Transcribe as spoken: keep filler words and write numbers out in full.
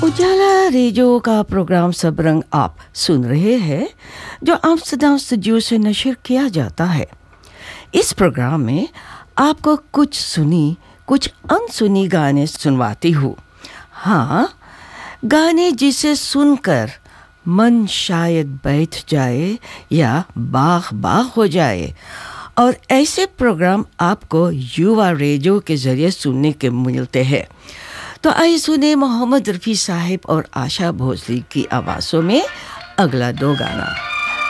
उजाला radio का programme सब रंग आप सुन रहे हैं, जो आम्स्टरडम स्टूडियो से नशर किया जाता है। इस प्रोग्राम में आपको कुछ सुनी कुछ अनसुनी गाने सुनवाती हूँ। हाँ, गाने जिसे सुनकर मन शायद बैठ जाए या बाग बाग हो जाए। और ऐसे प्रोग्राम आपको युवा रेडियो के ज़रिए सुनने के मिलते हैं। तो आइए सुने मोहम्मद रफ़ी साहिब और आशा भोसले की आवाज़ों में अगला दो गाना।